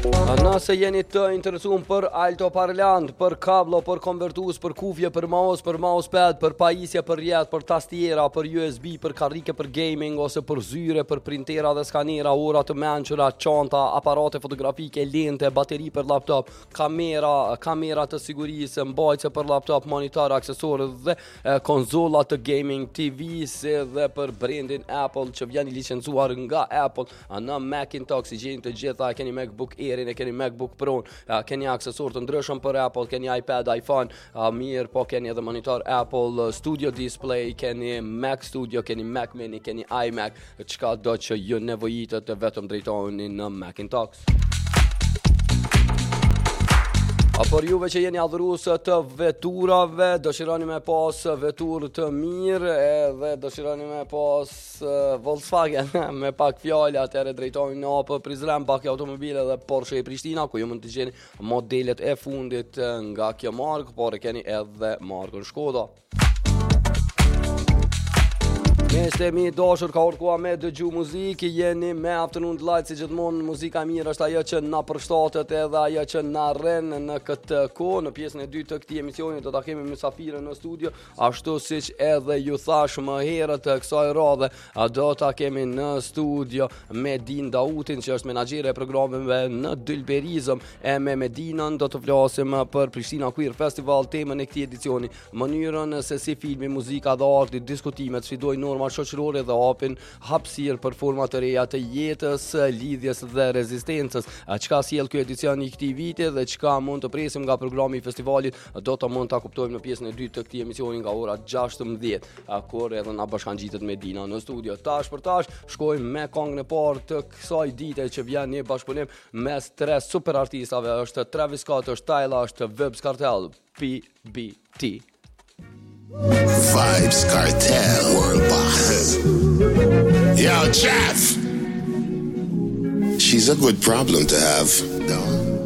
Nëse jeni të interesuar për altoparlant, për kablo, për konvertues, për kufje, për mousepad, për pajisje, për rjet, për tastiera, për USB, për karrike, për gaming ose për zyre, për printera dhe skanera, ora të mençura, çanta, aparate fotografike, lente, bateri për laptop, kamera të sigurisë, mbajtje për laptop, monitor, aksesorë dhe konzolla të gaming, TV-s dhe për brandin Apple që vjen i licencuar nga Apple. Në Macintosh i gjeni të gjitha, keni MacBook Airin, keni MacBook Pro, keni aksesorë të ndryshëm për Apple, keni iPad, iPhone, mirë, po keni edhe monitor Apple Studio Display, keni Mac Studio, keni Mac Mini, keni iMac, çka do që ju nevojitet vetëm drejtoni në Macintosh. Për juve që jeni adhurues të veturave, dëshironi me pas veturë të mirë edhe dëshironi me pas Volkswagen me pak fjalë, atëherë drejtoni në AP Prizren, Baki Automobile dhe Porsche Prishtina, ku ju mund të gjeni modelet e fundit nga kjo markë, por e keni edhe markën Shkoda. Meshte mi dashur, ka orkua me dëgju muzikë, jeni me Afternoon Delight si gjithmonë, muzika mirë është ajo që na përshtatet edhe ajo që na rren në këtë kohë. Në pjesën e dytë të këtij emisioni do ta kemi mysafirën në studio, ashtu siç edhe ju thash më herët të kësaj radhe, do ta kemi në studio Medin Dautin, që është menaxhere e programeve në Dylberizëm, e me Medinën do të flasim për Prishtina Queer Festival, temën e këtij edicioni, mënyrën se si filmi, muzika dhe arti, diskutimet sfidojnë norma shoqërore dhe hapin hapësirë për forma të reja të jetës, lidhjes dhe rezistencës. Çka sjell ky edicion i këtij viti dhe çka mund të presim nga programi i festivalit, do të mund ta kuptojmë në pjesën e dytë të këtij emisioni nga ora 16, kur edhe na bashkangjitet Medina në studio. Tash për tash shkojmë me këngën e parë të kësaj dite që vjen një bashkëpunim mes tre super artistave, është Travis Scott, është Tyla, është Vybz Kartel, PBT. Vybz Kartel World Boss. Yo, Jeff. She's a good problem to have.